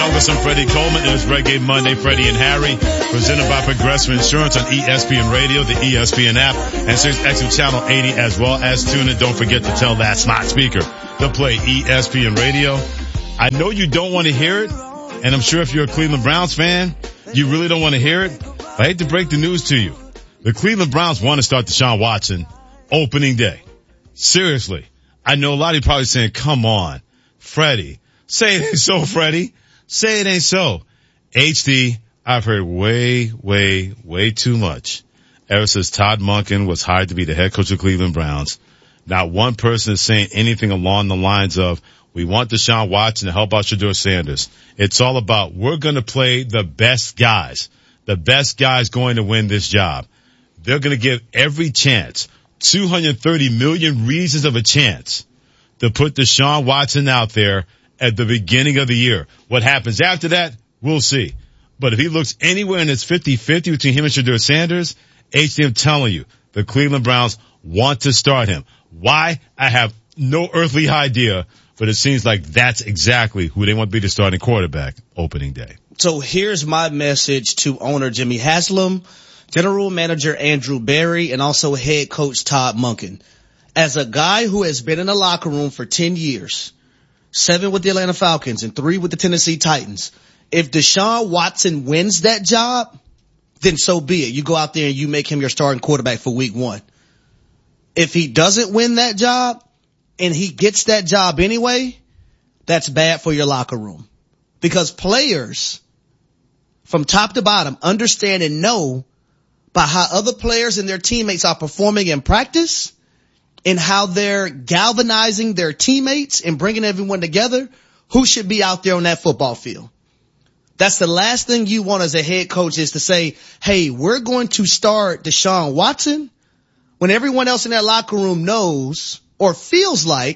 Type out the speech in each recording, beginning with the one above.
Douglas and Freddie Coleman. It is Reggae Monday, Freddie and Harry, presented by Progressive Insurance on ESPN Radio, the ESPN app, and Sirius XM Channel 80, as well as tune in. Don't forget to tell that smart speaker to play ESPN Radio. I know you don't want to hear it, and I'm sure if you're a Cleveland Browns fan, you really don't want to hear it. I hate to break the news to you. The Cleveland Browns want to start Deshaun Watson opening day. Seriously. I know a lot of you probably saying, come on, Freddie. Say it ain't so, Freddie. Say it ain't so. HD, I've heard way too much ever since Todd Monken was hired to be the head coach of Cleveland Browns. Not one person is saying anything along the lines of, we want Deshaun Watson to help out Shedeur Sanders. It's all about, we're going to play the best guys. The best guys going to win this job. They're going to give every chance, 230 million reasons of a chance, to put Deshaun Watson out there at the beginning of the year. What happens after that, we'll see. But if he looks anywhere in it's 50-50 between him and Shedeur Sanders, HD, I'm telling you, the Cleveland Browns want to start him. Why? I have no earthly idea, but it seems like that's exactly who they want to be the starting quarterback opening day. So here's my message to owner Jimmy Haslam, general manager Andrew Berry, and also head coach Todd Monken. As a guy who has been in the locker room for 10 years, 7 with the Atlanta Falcons and 3 with the Tennessee Titans. If Deshaun Watson wins that job, then so be it. You go out there and you make him your starting quarterback for week 1. If he doesn't win that job and he gets that job anyway, that's bad for your locker room. Because players from top to bottom understand and know by how other players and their teammates are performing in practice and how they're galvanizing their teammates and bringing everyone together, who should be out there on that football field. That's the last thing you want as a head coach, is to say, hey, we're going to start Deshaun Watson when everyone else in that locker room knows or feels like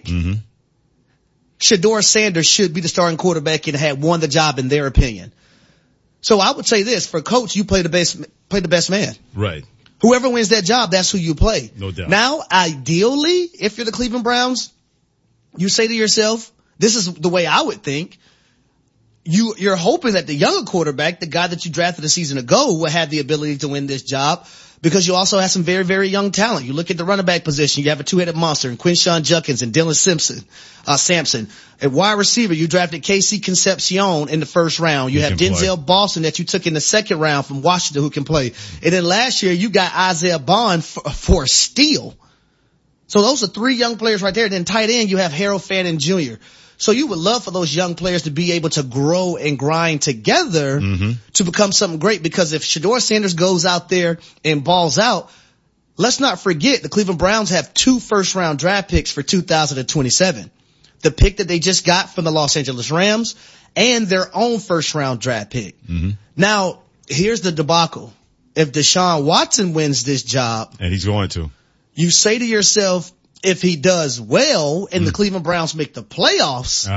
Shedeur Sanders should be the starting quarterback and had won the job in their opinion. So I would say this, for coach, you play the best man. Right. Whoever wins that job, that's who you play. No doubt. Now, ideally, if you're the Cleveland Browns, you say to yourself, this is the way I would think. You're hoping that the younger quarterback, the guy that you drafted a season ago, will have the ability to win this job, because you also have some very, very young talent. You look at the running back position, you have a two-headed monster in Quinshawn Judkins and Dylan Sampson. At wide receiver, you drafted Casey Concepcion in the first round. You have Denzel Boston that you took in the second round from Washington, who can play. And then last year, you got Isaiah Bond for a steal. So those are 3 young players right there. Then tight end, you have Harold Fannin Jr. So you would love for those young players to be able to grow and grind together to become something great, because if Shedeur Sanders goes out there and balls out, let's not forget the Cleveland Browns have 2 first-round draft picks for 2027. The pick that they just got from the Los Angeles Rams and their own first-round draft pick. Now, here's the debacle. If Deshaun Watson wins this job, and he's going to, you say to yourself, if he does well and the Cleveland Browns make the playoffs,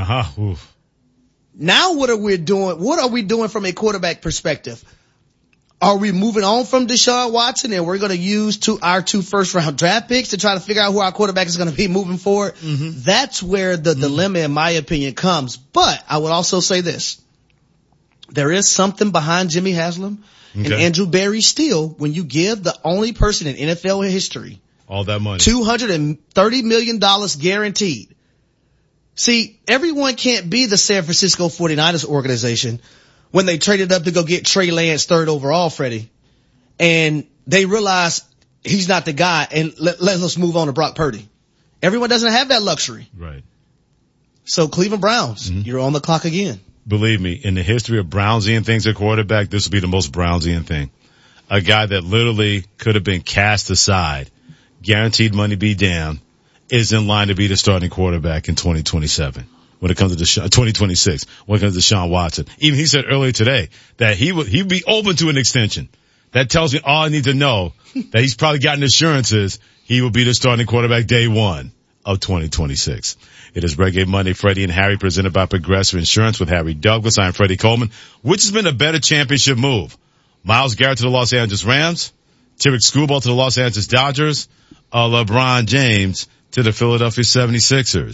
now what are we doing? What are we doing from a quarterback perspective? Are we moving on from Deshaun Watson and we're going to use our 2 first-round draft picks to try to figure out who our quarterback is going to be moving forward? That's where the dilemma, in my opinion, comes. But I would also say this. There is something behind Jimmy Haslam and Andrew Berry still when you give the only person in NFL history all that money, $230 million guaranteed. See, everyone can't be the San Francisco 49ers organization when they traded up to go get Trey Lance 3rd overall, Freddie, and they realized he's not the guy, and let's move on to Brock Purdy. Everyone doesn't have that luxury. Right. So Cleveland Browns, you're on the clock again. Believe me, in the history of Brownsian things at quarterback, this will be the most Brownsian thing. A guy that literally could have been cast aside, guaranteed money be damned, is in line to be the starting quarterback in 2027 when it comes to 2026 when it comes to Deshaun Watson. Even he said earlier today that he'd be open to an extension. That tells me all I need to know, that he's probably gotten assurances he will be the starting quarterback day 1 of 2026. It is Reggae Monday, Freddie and Harry, presented by Progressive Insurance with Harry Douglas. I'm Freddie Coleman. Which has been a better championship move? Myles Garrett to the Los Angeles Rams, Tyrick Skubal to the Los Angeles Dodgers, LeBron James to the Philadelphia 76ers.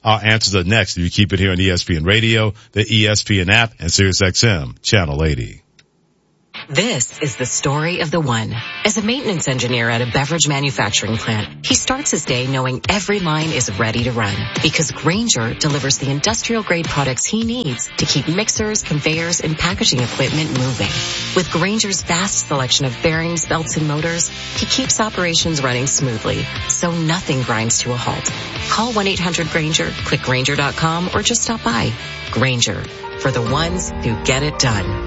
Our answers are next if you keep it here on ESPN Radio, the ESPN app, and SiriusXM Channel 80. This is the story of the one. As a maintenance engineer at a beverage manufacturing plant, he starts his day knowing every line is ready to run because Grainger delivers the industrial-grade products he needs to keep mixers, conveyors, and packaging equipment moving. With Grainger's vast selection of bearings, belts, and motors, he keeps operations running smoothly, so nothing grinds to a halt. Call 1-800-GRAINGER, click Grainger.com, or just stop by. Grainger, for the ones who get it done.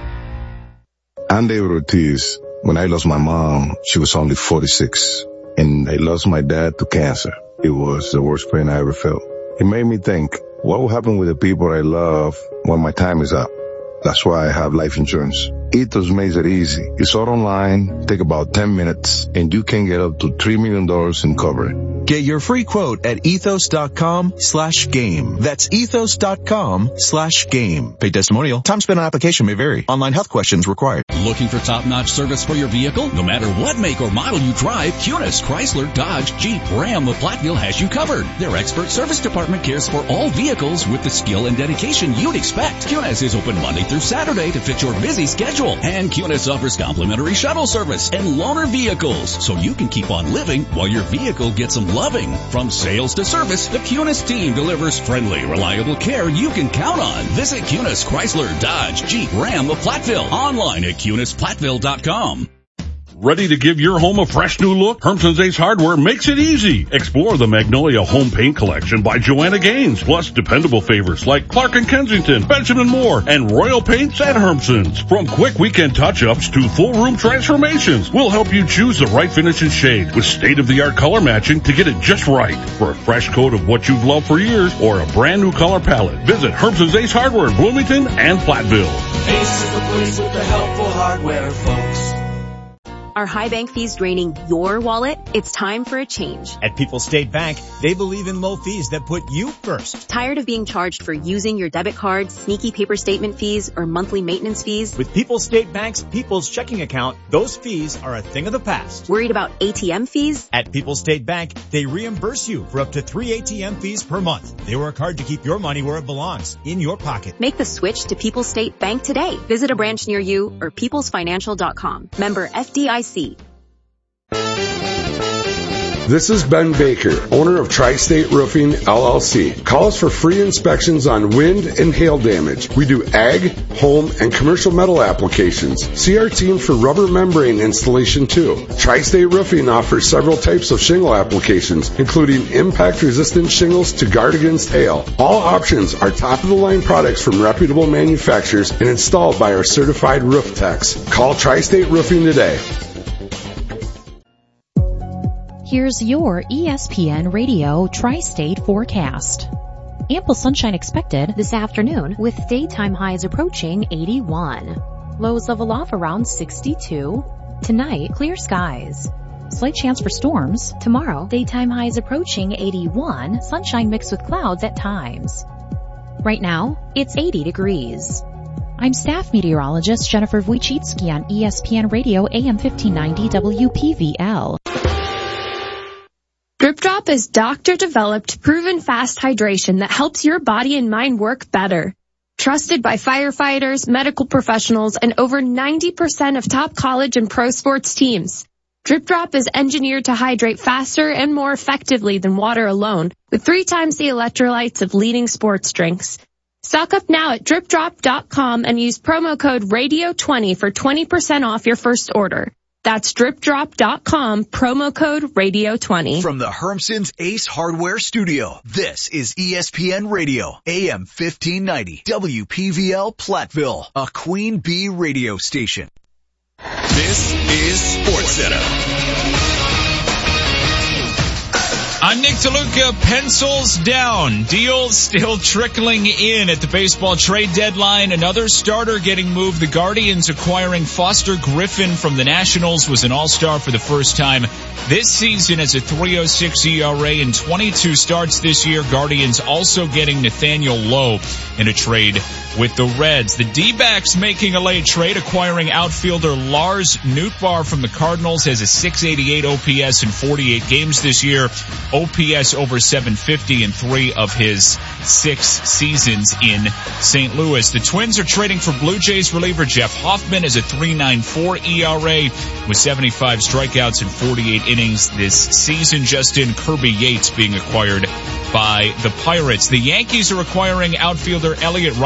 I'm David Ortiz. When I lost my mom, she was only 46. And I lost my dad to cancer. It was the worst pain I ever felt. It made me think, what will happen with the people I love when my time is up? That's why I have life insurance. Ethos makes it easy. It's all online, take about 10 minutes, and you can get up to $3 million in coverage. Get your free quote at ethos.com/game. That's ethos.com/game. Paid testimonial. Time spent on application may vary. Online health questions required. Looking for top-notch service for your vehicle? No matter what make or model you drive, Cunis, Chrysler, Dodge, Jeep, Ram, of Platteville has you covered. Their expert service department cares for all vehicles with the skill and dedication you'd expect. Cunis is open Monday through Saturday to fit your busy schedule. And Cunis offers complimentary shuttle service and loaner vehicles, so you can keep on living while your vehicle gets some loving. From sales to service, the Cunis team delivers friendly, reliable care you can count on. Visit Cunis, Chrysler, Dodge, Jeep, Ram of Platteville. Online at CunisPlatteville.com. Ready to give your home a fresh new look? Hermson's Ace Hardware makes it easy. Explore the Magnolia Home Paint Collection by Joanna Gaines, plus dependable favorites like Clark & Kensington, Benjamin Moore, and Royal Paints at Hermson's. From quick weekend touch-ups to full room transformations, we'll help you choose the right finish and shade with state-of-the-art color matching to get it just right. For a fresh coat of what you've loved for years or a brand new color palette, visit Hermson's Ace Hardware in Bloomington and Platteville. Ace is the place with the helpful hardware, folks. Are high bank fees draining your wallet? It's time for a change. At People's State Bank, they believe in low fees that put you first. Tired of being charged for using your debit card, sneaky paper statement fees, or monthly maintenance fees? With People's State Bank's People's Checking Account, those fees are a thing of the past. Worried about ATM fees? At People's State Bank, they reimburse you for up to 3 ATM fees per month. They work hard to keep your money where it belongs, in your pocket. Make the switch to People's State Bank today. Visit a branch near you or peoplesfinancial.com. Member FDIC. This is Ben Baker, owner of Tri-State Roofing, LLC. Call us for free inspections on wind and hail damage. We do ag, home, and commercial metal applications. See our team for rubber membrane installation too. Tri-State Roofing offers several types of shingle applications, including impact-resistant shingles to guard against hail. All options are top-of-the-line products from reputable manufacturers and installed by our certified roof techs. Call Tri-State Roofing today. Here's your ESPN Radio Tri-State forecast. Ample sunshine expected this afternoon with daytime highs approaching 81. Lows level off around 62. Tonight, clear skies. Slight chance for storms. Tomorrow, daytime highs approaching 81. Sunshine mixed with clouds at times. Right now, it's 80 degrees. I'm staff meteorologist Jennifer Wojcicki on ESPN Radio AM 1590 WPVL. Drip Drop is doctor-developed, proven fast hydration that helps your body and mind work better. Trusted by firefighters, medical professionals, and over 90% of top college and pro sports teams. Drip Drop is engineered to hydrate faster and more effectively than water alone, with 3 times the electrolytes of leading sports drinks. Stock up now at dripdrop.com and use promo code RADIO20 for 20% off your first order. That's dripdrop.com, promo code RADIO20. From the Hermson's Ace Hardware Studio, this is ESPN Radio, AM 1590, WPVL Platteville, a Queen Bee radio station. This is SportsCenter. I'm Nick DeLuca. Pencils down. Deals still trickling in at the baseball trade deadline. Another starter getting moved. The Guardians acquiring Foster Griffin from the Nationals was an all-star for the first time this season as a 3.06 ERA in 22 starts this year. Guardians also getting Nathaniel Lowe in a trade with the Reds. The D-backs making a late trade, acquiring outfielder Lars Nootbaar from the Cardinals, has a .688 OPS in 48 games this year. OPS over 750 in 3 of his 6 seasons in St. Louis. The Twins are trading for Blue Jays reliever Jeff Hoffman as a 3.94 ERA with 75 strikeouts in 48 innings this season. Just in, Kirby Yates being acquired by the Pirates. The Yankees are acquiring outfielder Elliott